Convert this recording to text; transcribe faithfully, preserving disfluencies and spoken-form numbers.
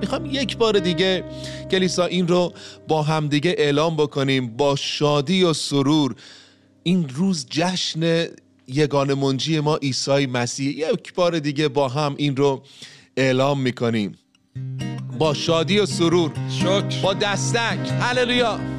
میخوام یک بار دیگه کلیسا این رو با هم دیگه اعلام بکنیم، با شادی و سرور. این روز جشن یگانه منجی ما عیسی مسیح. یک بار دیگه با هم این رو اعلام میکنیم با شادی و سرور، شکر، با دستک. هللویا.